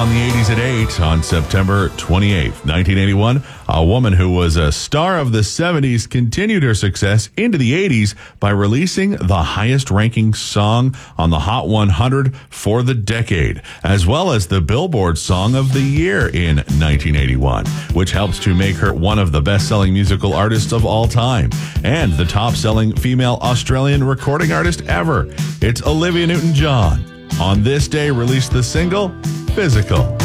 on the 80s at 8 on September 28th, 1981. A woman who was a star of the 70s continued her success into the 80s by releasing the highest-ranking song on the Hot 100 for the decade, as well as the Billboard Song of the Year in 1981, which helps to make her one of the best-selling musical artists of all time and the top-selling female Australian recording artist ever. It's Olivia Newton-John. On this day, released the single, Physical.